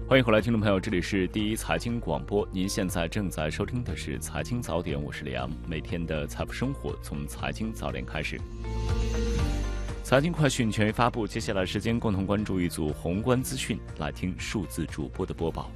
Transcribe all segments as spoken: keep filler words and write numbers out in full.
欢迎回来，听众朋友，这里是第一财经广播，您现在正在收听的是财经早点，我是李阳，每天的财富生活从财经早点开始。财经快讯权威发布，接下来时间共同关注一组宏观资讯，来听数字主播的播报。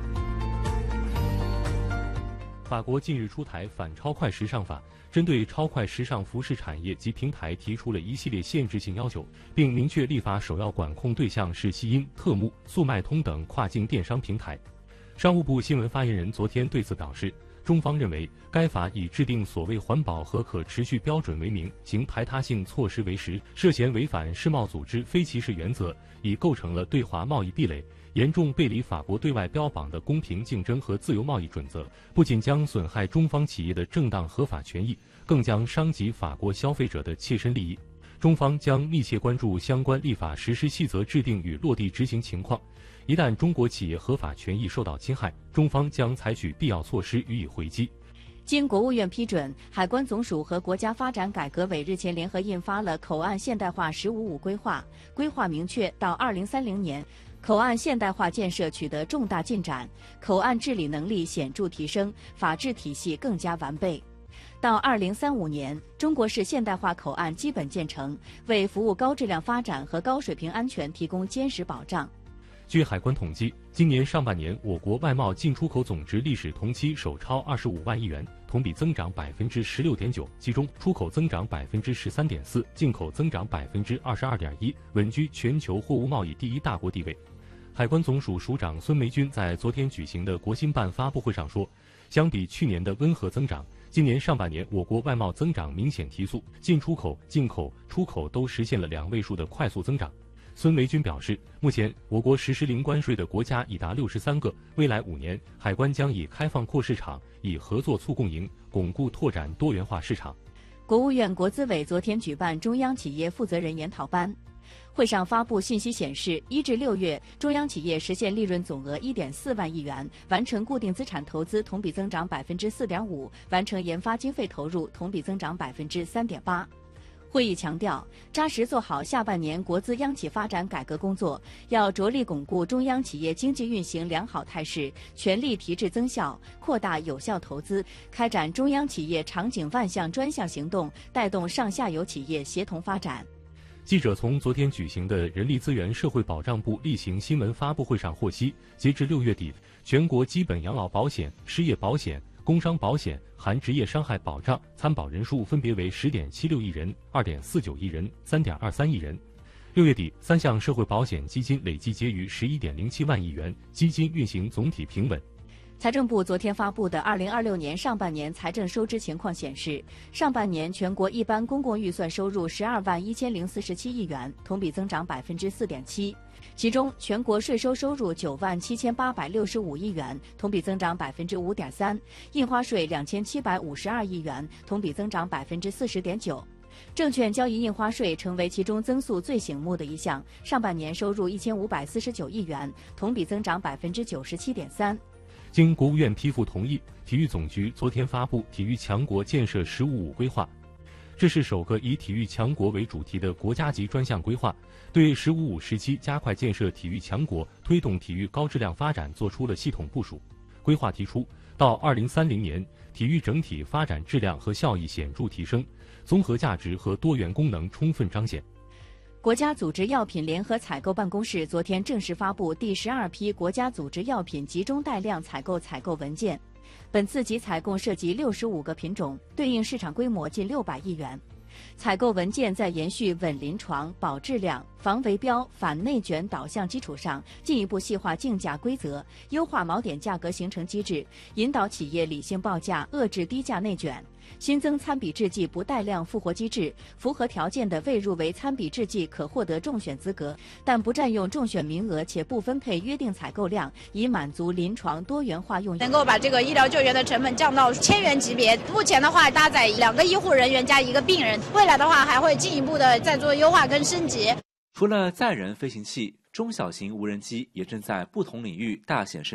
法国近日出台反超快时尚法，针对超快时尚服饰产业及平台提出了一系列限制性要求，并明确立法首要管控对象是西音、特目、速卖通等跨境电商平台。商务部新闻发言人昨天对此表示，中方认为该法以制定所谓环保和可持续标准为名，行排他性措施为实，涉嫌违反世贸组织非歧视原则，已构成了对华贸易壁垒，严重背离法国对外标榜的公平竞争和自由贸易准则，不仅将损害中方企业的正当合法权益，更将伤及法国消费者的切身利益。中方将密切关注相关立法实施细则制定与落地执行情况，一旦中国企业合法权益受到侵害，中方将采取必要措施予以回击。 经国务院批准，海关总署和国家发展改革委日前联合印发了口岸现代化“十五五”规划，规划明确到二零三零年，口岸现代化建设取得重大进展，口岸治理能力显著提升，法治体系更加完备。到二零三五年，中国式现代化口岸基本建成，为服务高质量发展和高水平安全提供坚实保障。 据海关统计，今年上半年我国外贸进出口总值历史同期首超二十五万亿元，同比增长百分之十六点九，其中出口增长百分之十三点四，进口增长百分之二十二点一，稳居全球货物贸易第一大国地位。海关总署署长孙梅军在昨天举行的国新办发布会上说，相比去年的温和增长，今年上半年我国外贸增长明显提速，进出口、进口、出口都实现了两位数的快速增长。孙维军表示，目前我国实施零关税的国家已达六十三个，未来五年海关将以开放扩市场，以合作促共赢，巩固拓展多元化市场。 国务院国资委昨天举办中央企业负责人研讨班，会上发布信息显示，一至六月，中央企业实现利润总额一点四万亿元，完成固定资产投资同比增长百分之四点五，完成研发经费投入同比增长百分之三点八。会议强调，扎实做好下半年国资央企发展改革工作，要着力巩固中央企业经济运行良好态势，全力提质增效，扩大有效投资，开展中央企业场景万象专项行动，带动上下游企业协同发展。 记者从昨天举行的人力资源社会保障部例行新闻发布会上获悉，截至六月底，全国基本养老保险、失业保险、工伤保险含职业伤害保障参保人数分别为十点七六亿人、二点四九亿人、三点二三亿人。六月底，三项社会保险基金累计结余十一点零七万亿元，基金运行总体平稳。 财政部昨天发布的二零二六年上半年财政收支情况显示，上半年全国一般公共预算收入十二万一千零四十七亿元，同比增长百分之四点七。其中，全国税收收入九万七千八百六十五亿元，同比增长百分之五点三；印花税两千七百五十二亿元，同比增长百分之四十点九。证券交易印花税成为其中增速最醒目的一项，上半年收入一千五百四十九亿元，同比增长百分之九十七点三。 经国务院批复同意，体育总局昨天发布体育强国建设“十五五”规划。这是首个以体育强国为主题的国家级专项规划，对“十五五”时期加快建设体育强国、推动体育高质量发展作出了系统部署。规划提出，到二零三零年，体育整体发展质量和效益显著提升，综合价值和多元功能充分彰显。 国家组织药品联合采购办公室昨天正式发布第十二批国家组织药品集中带量采购采购文件，本次集采共涉及六十五个品种，对应市场规模近六百亿元。采购文件在延续稳临床、保质量、防围标、反内卷导向基础上，进一步细化竞价规则，优化锚点价格形成机制，引导企业理性报价，遏制低价内卷。新增参比制剂不带量复活机制，符合条件的未入围参比制剂可获得中选资格，但不占用中选名额且不分配约定采购量，以满足临床多元化用药， 能够把这个医疗救援的成本降到千元级别。目前的话，搭载两个医护人员加一个病人，未来的话还会进一步的再做优化跟升级。 除了载人飞行器，中小型无人机也正在不同领域大显身。